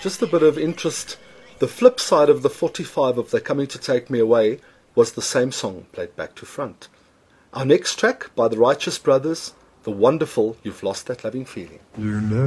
just a bit of interest. The flip side of the 45 of They're Coming to Take Me Away was the same song played back to front. Our next track by the Righteous Brothers, the wonderful You've Lost That Loving Feeling.